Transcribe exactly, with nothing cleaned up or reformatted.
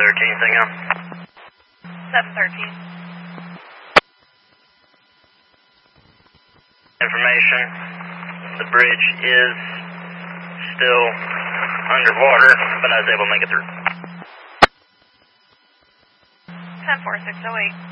thirteen, thing on. seven thirteen. Information, the bridge is still underwater, but I was able to make it through. ten four six oh eight.